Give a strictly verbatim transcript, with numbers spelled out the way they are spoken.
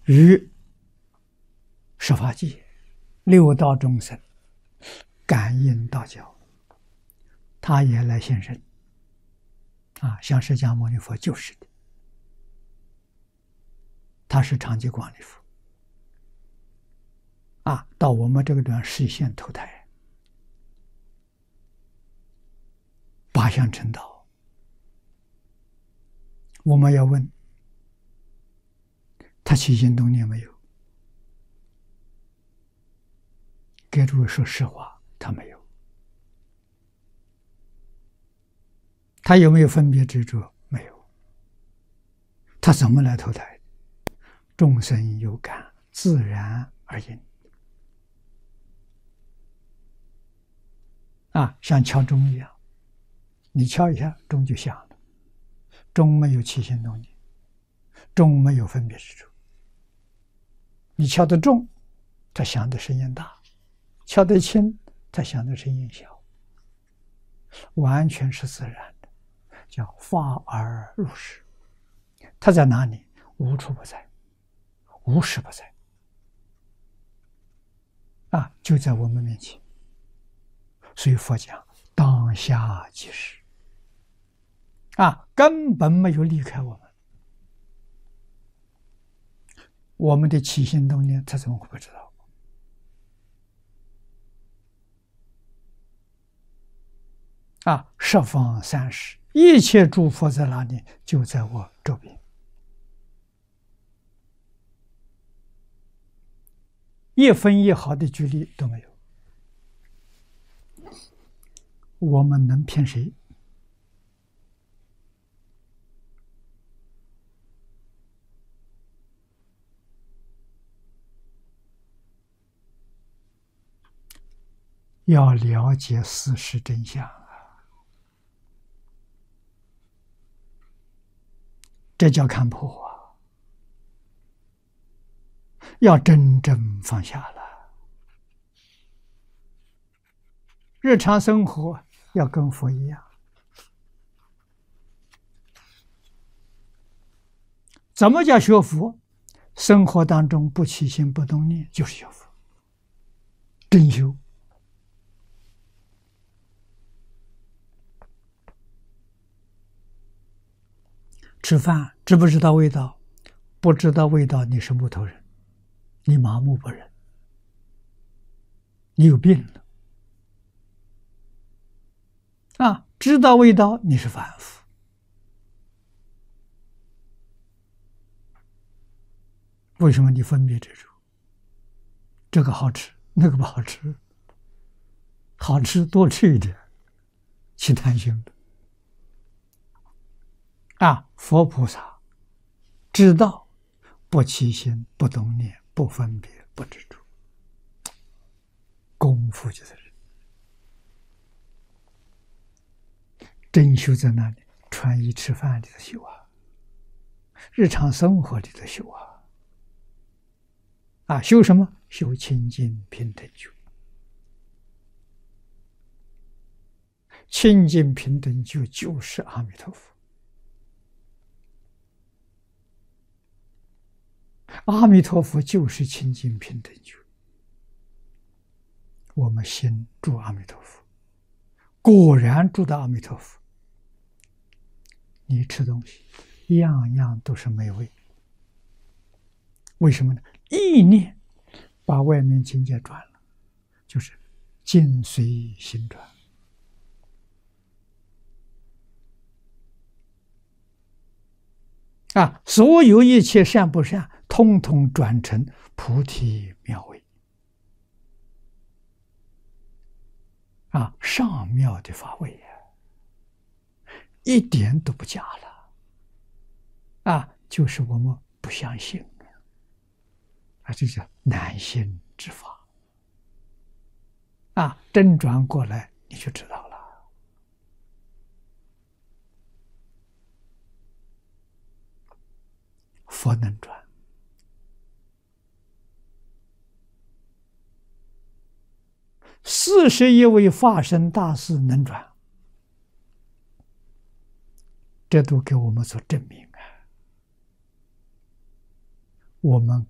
与十法界六道众生感应道交，他也来现身啊！像释迦牟尼佛就是的，他是长寂光力佛啊，到我们这个地方实现投胎，八相成道。我们要问他起心动念没有？给诸位说实话，他没有。他有没有分别执着？没有。他怎么来投胎？众生有感，自然而应。啊，像敲钟一样，你敲一下，钟就响了。钟没有起心动念，钟没有分别执着。你敲得重，它响的声音大；敲得轻，它响的声音小。完全是自然的，叫发而入实。它在哪里？无处不在，无时不在。啊，就在我们面前。所以佛讲当下即是，啊，根本没有离开我们。我们的起心动念，他怎么会不知道？啊，十方三世一切诸佛在哪里？就在我周边，一分一毫的距离都没有。我们能骗谁？要了解事实真相啊！这叫看破啊！要真正放下了，日常生活要跟佛一样。怎么叫学佛？生活当中不起心不动念就是学佛，真修。吃饭知不知道味道？不知道味道，你是木头人，你麻木不仁，你有病了。啊，知道味道，你是凡夫。为什么你分别执着？这个好吃，那个不好吃。好吃多吃一点，去贪心的。啊，佛菩萨知道不起心、不动念、不分别、不执着，功夫就在这里。真修在那里？穿衣吃饭里头修啊，日常生活里头修啊。啊，修什么？修清净平等觉。清净平等觉就是阿弥陀佛。阿弥陀佛就是清净平等觉。我们心住阿弥陀佛，果然住到阿弥陀佛。你吃东西，样样都是美味。为什么呢？意念把外面境界转了，就是境随心转。啊，所有一切善不善，通通转成菩提妙味。啊，上妙的法味呀，一点都不假了。啊，就是我们不相信啊，这叫难信之法。啊，真转过来你就知道了。佛能转，四十一位法身大士能转，这都给我们做证明啊。我们